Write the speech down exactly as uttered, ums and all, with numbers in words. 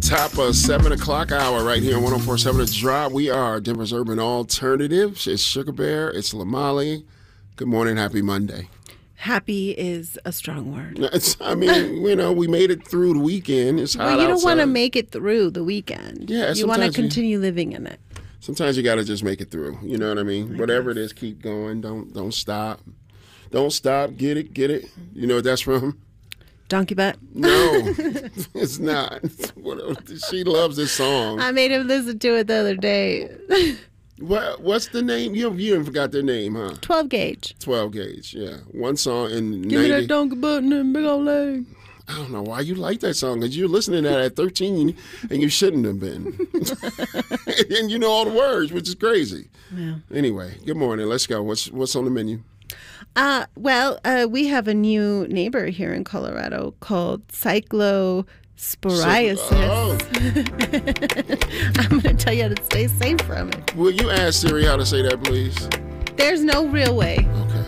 top of seven o'clock hour right here on one oh four point seven The Drop. We are Denver's Urban Alternative. It's Sugar Bear. It's Lamali. Good morning. Happy Monday. Happy is a strong word. It's, I mean, you know, we made it through the weekend. It's hot Well, you don't want to outside. make it through the weekend. Yeah, you want to sometimes you- continue living in it. Sometimes you got to just make it through. You know what I mean? I Whatever guess. it is, keep going. Don't don't stop. Don't stop. Get it. Get it. You know what that's from? Donkey butt. No, it's not. What- She loves this song. I made him listen to it the other day. What What's the name? You you even forgot their name, huh? twelve gauge. twelve gauge, yeah. One song in Give me ninety. that donkey butt and them big old leg. I don't know why you like that song, because you're listening to that at thirteen and you shouldn't have been. And you know all the words, which is crazy. Yeah. Anyway, good morning. Let's go. What's What's on the menu? Uh, well, uh, we have a new neighbor here in Colorado called Cyclosporiasis. Oh, I'm going to tell you how to stay safe from it. will you ask Siri how to say that, please? There's no real way. Okay.